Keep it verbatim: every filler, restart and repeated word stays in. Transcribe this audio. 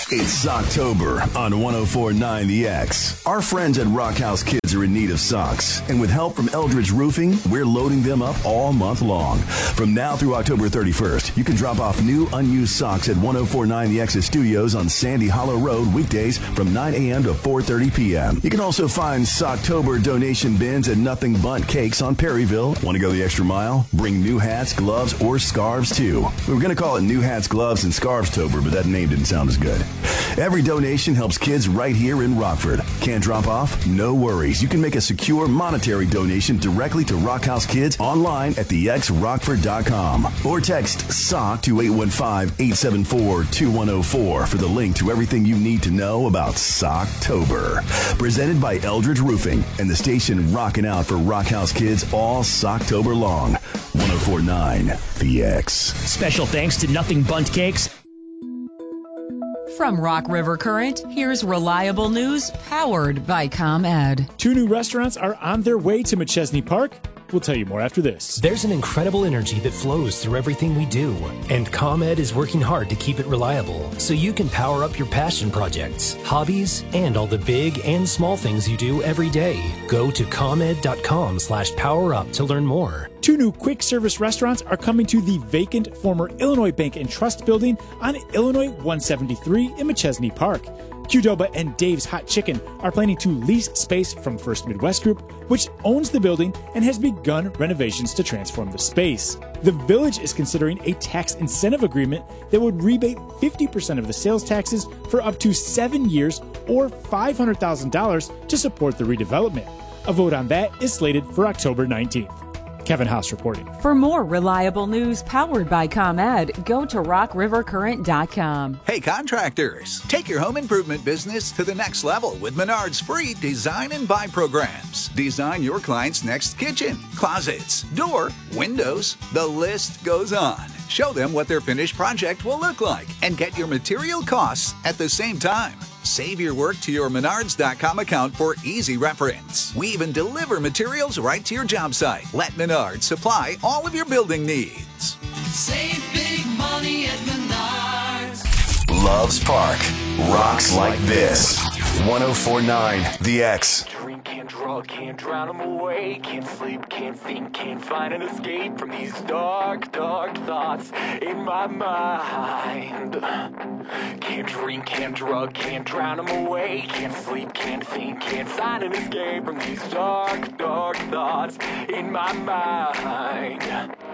It's Socktober on one oh four point nine The X. Our friends at Rock House Kids are in need of socks, and with help from Eldridge Roofing, we're loading them up all month long. From now through October thirty-first, you can drop off new unused socks at one oh four point nine The X's studios on Sandy Hollow Road weekdays from nine a.m. to four thirty p.m. You can also find Socktober donation bins at Nothing Bundt Cakes on Perryville. Want to go the extra mile? Bring new hats, gloves, or scarves too. We were going to call it New Hats, Gloves, and Scarves-tober, but that name didn't sound as good. Every donation helps kids right here in Rockford. Can't drop off? No worries. You can make a secure monetary donation directly to Rock House Kids online at the x rockford dot com or text SOCK to eight one five, eight seven four, two one oh four for the link to everything you need to know about Socktober. Presented by Eldridge Roofing and the station rocking out for Rock House Kids all Socktober long. one oh four point nine The X. Special thanks to Nothing Bundt Cakes. From Rock River Current, here's reliable news powered by ComEd. Two new restaurants are on their way to McChesney Park. We'll tell you more after this. There's an incredible energy that flows through everything we do, and ComEd is working hard to keep it reliable so you can power up your passion projects, hobbies, and all the big and small things you do every day. Go to ComEd.com slash power up to learn more. Two new quick service restaurants are coming to the vacant former Illinois Bank and Trust building on Illinois one seventy-three in McChesney Park. Qdoba and Dave's Hot Chicken are planning to lease space from First Midwest Group, which owns the building and has begun renovations to transform the space. The Village is considering a tax incentive agreement that would rebate fifty percent of the sales taxes for up to seven years or five hundred thousand dollars to support the redevelopment. A vote on that is slated for October nineteenth. Kevin Haas reporting. For more reliable news powered by ComEd, go to rock river current dot com. Hey contractors, take your home improvement business to the next level with Menard's free design and buy programs. Design your client's next kitchen, closets, door, windows, the list goes on. Show them what their finished project will look like and get your material costs at the same time. Save your work to your menards dot com account for easy reference. We even deliver materials right to your job site. Let Menards supply all of your building needs. Save big money at Menards. Loves Park. Rocks like this. one oh four point nine The X. Drink, can't drug, can't drown them away. Can't sleep, can't think, can't find an escape from these dark, dark thoughts in my mind. Can't drink, can't drug, can't drown them away. Can't sleep, can't think, can't find an escape from these dark, dark thoughts in my mind.